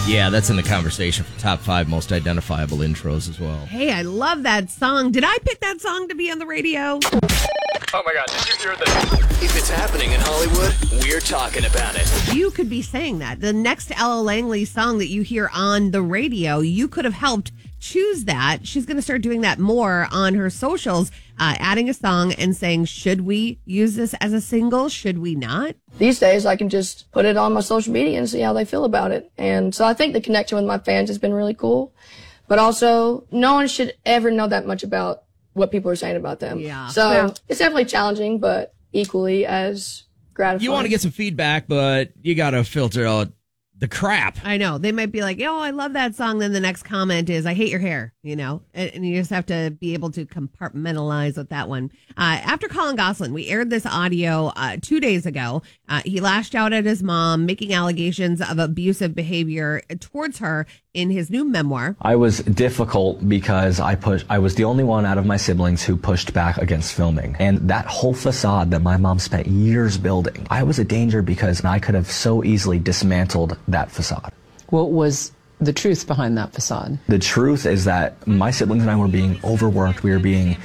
Yeah, that's in the conversation for top 5 most identifiable intros as well. Hey, I love that song. Did I pick that song to be on the radio? Oh my God, did you hear this? If it's happening in Hollywood, we're talking about it. You could be saying that. The next Ella Langley song that you hear on the radio, you could have helped choose that. She's going to start doing that more on her socials, adding a song and saying, should we use this as a single? Should we not? These days, I can just put it on my social media and see how they feel about it. And so I think the connection with my fans has been really cool. But also, no one should ever know that much about what people are saying about them. Yeah. So it's definitely challenging, but equally as gratifying. You want to get some feedback, but you got to filter out the crap. I know. They might be like, oh, I love that song. Then the next comment is, I hate your hair, and you just have to be able to compartmentalize with that one. After Colin Gosselin, we aired this audio 2 days ago. He lashed out at his mom, making allegations of abusive behavior towards her in his new memoir. I was difficult because I was the only one out of my siblings who pushed back against filming. And that whole facade that my mom spent years building, I was a danger because I could have so easily dismantled that facade. What was the truth behind that facade? The truth is that my siblings and I were being overworked. We were being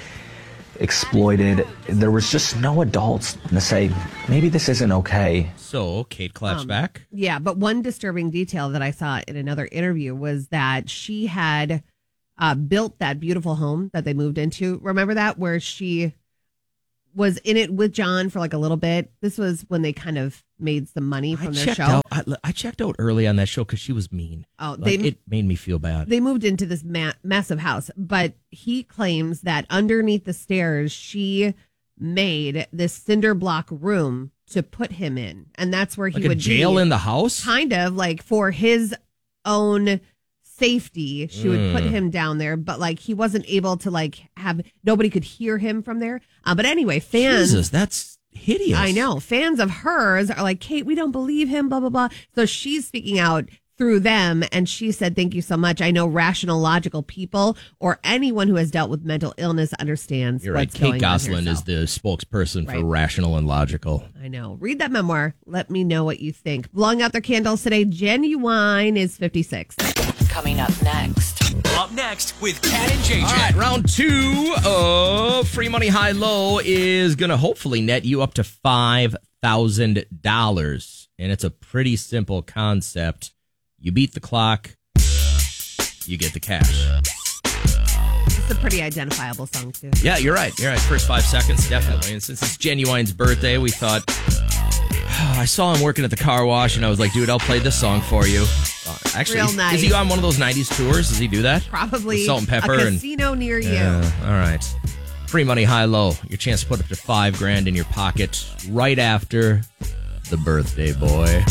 exploited. There was just no adults to say, maybe this isn't okay. So Kate claps back. Yeah, but one disturbing detail that I saw in another interview was that she had built that beautiful home that they moved into. Remember that? Where she was in it with John for like a little bit. This was when they kind of made some money from their show. I checked out early on that show because she was mean. Oh, it made me feel bad. They moved into this massive house, but he claims that underneath the stairs, she made this cinder block room to put him in, and that's where he like would a jail be, in the house, kind of like for his own safety. She would put him down there, but like he wasn't able to like have nobody could hear him from there. But anyway, fans, Jesus, that's hideous. I know. Fans of hers are like, Kate, we don't believe him, blah, blah, blah. So she's speaking out through them. And she said, thank you so much. I know rational, logical people or anyone who has dealt with mental illness understands. You're right. What's Kate going on Gosselin here, is the spokesperson Right. for rational and logical. I know. Read that memoir. Let me know what you think. Blowing out their candles today. Genuine is 56. Coming up next. Up next with Cat and JJ. All right, round 2 of Free Money High Low is going to hopefully net you up to $5,000. And it's a pretty simple concept. You beat the clock, you get the cash. It's a pretty identifiable song, too. Yeah, you're right. First 5 seconds, definitely. And since it's Genuine's birthday, we thought, I saw him working at the car wash, and I was like, dude, I'll play this song for you. Actually, Real nice. Is he on one of those 90s tours? Does he do that? Probably With Salt and Pepper. a casino near you. All right. Free Money High Low. Your chance to put up to $5,000 in your pocket right after the birthday boy.